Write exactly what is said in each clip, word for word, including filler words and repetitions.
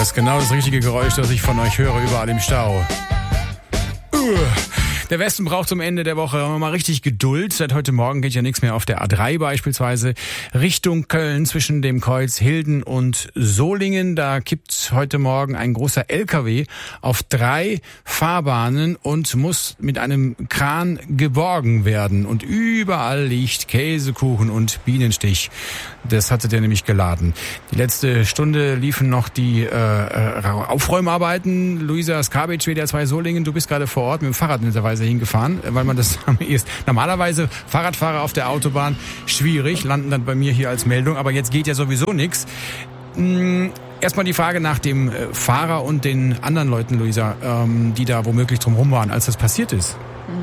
Das ist genau das richtige Geräusch, das ich von euch höre, überall im Stau. Uh. Der Westen braucht zum Ende der Woche mal richtig Geduld. Seit heute Morgen geht ja nichts mehr auf der A drei beispielsweise Richtung Köln zwischen dem Kreuz Hilden und Solingen. Da kippt heute Morgen ein großer L K W auf drei Fahrbahnen und muss mit einem Kran geborgen werden. Und überall liegt Käsekuchen und Bienenstich. Das hatte der nämlich geladen. Die letzte Stunde liefen noch die äh, Aufräumarbeiten. Luisa Skabic, W D R zwei Solingen, du bist gerade vor Ort mit dem Fahrrad netterweise hingefahren, weil man das ist. Normalerweise Fahrradfahrer auf der Autobahn schwierig, landen dann bei mir hier als Meldung, aber jetzt geht ja sowieso nichts. Erstmal die Frage nach dem Fahrer und den anderen Leuten, Luisa, die da womöglich drumherum waren, als das passiert ist.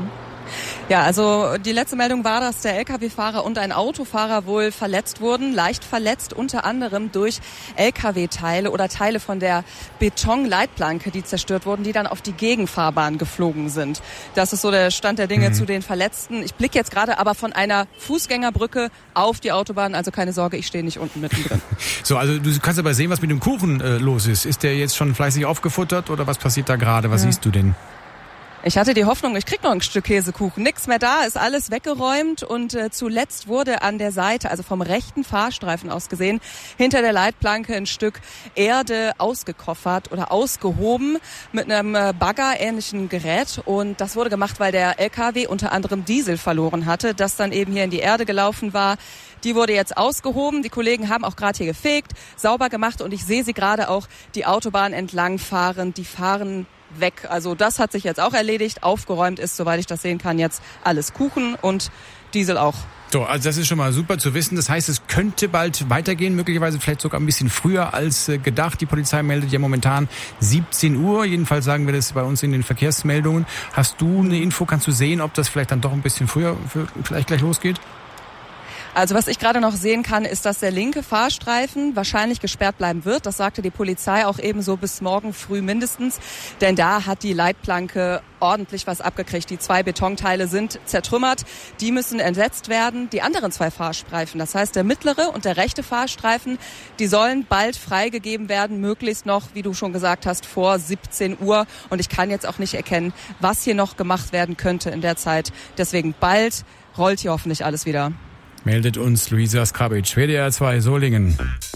Ja, also die letzte Meldung war, dass der L K W-Fahrer und ein Autofahrer wohl verletzt wurden, leicht verletzt, unter anderem durch L K W-Teile oder Teile von der Betonleitplanke, die zerstört wurden, die dann auf die Gegenfahrbahn geflogen sind. Das ist so der Stand der Dinge mhm. zu den Verletzten. Ich blicke jetzt gerade aber von einer Fußgängerbrücke auf die Autobahn, also keine Sorge, ich stehe nicht unten mittendrin. So, also du kannst aber sehen, was mit dem Kuchen äh, los ist. Ist der jetzt schon fleißig aufgefuttert oder was passiert da gerade? Was ja. siehst du denn? Ich hatte die Hoffnung, ich krieg noch ein Stück Käsekuchen. Nix mehr da, ist alles weggeräumt und äh, zuletzt wurde an der Seite, also vom rechten Fahrstreifen aus gesehen, hinter der Leitplanke ein Stück Erde ausgekoffert oder ausgehoben mit einem äh, Bagger-ähnlichen Gerät. Und das wurde gemacht, weil der L K W unter anderem Diesel verloren hatte, das dann eben hier in die Erde gelaufen war. Die wurde jetzt ausgehoben. Die Kollegen haben auch gerade hier gefegt, sauber gemacht und ich sehe sie gerade auch die Autobahn entlang fahren. Die fahren weg. Also das hat sich jetzt auch erledigt. Aufgeräumt ist, soweit ich das sehen kann, jetzt alles Kuchen und Diesel auch. So, also das ist schon mal super zu wissen. Das heißt, es könnte bald weitergehen, möglicherweise vielleicht sogar ein bisschen früher als gedacht. Die Polizei meldet ja momentan siebzehn Uhr. Jedenfalls sagen wir das bei uns in den Verkehrsmeldungen. Hast du eine Info? Kannst du sehen, ob das vielleicht dann doch ein bisschen früher vielleicht gleich losgeht? Also was ich gerade noch sehen kann, ist, dass der linke Fahrstreifen wahrscheinlich gesperrt bleiben wird. Das sagte die Polizei auch ebenso bis morgen früh mindestens. Denn da hat die Leitplanke ordentlich was abgekriegt. Die zwei Betonteile sind zertrümmert. Die müssen entsetzt werden. Die anderen zwei Fahrstreifen, das heißt der mittlere und der rechte Fahrstreifen, die sollen bald freigegeben werden. Möglichst noch, wie du schon gesagt hast, vor siebzehn Uhr. Und ich kann jetzt auch nicht erkennen, was hier noch gemacht werden könnte in der Zeit. Deswegen bald rollt hier hoffentlich alles wieder. Meldet uns Luisa Skabic, W D R zwei Solingen.